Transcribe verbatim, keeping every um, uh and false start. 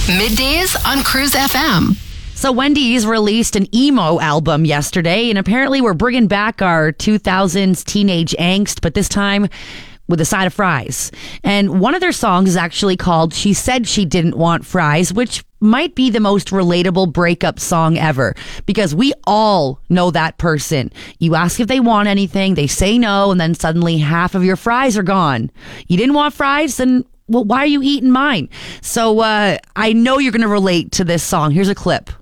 Middays on Cruise F M. So Wendy's released an emo album yesterday, and apparently we're bringing back our two thousands teenage angst, but this time with a side of fries. And one of their songs is actually called She Said She Didn't Want Fries, which might be the most relatable breakup song ever, because we all know that person. You ask if they want anything, they say no, and then suddenly half of your fries are gone. You didn't want fries? Then, well, why are you eating mine? So uh, I know you're going to relate to this song. Here's a clip.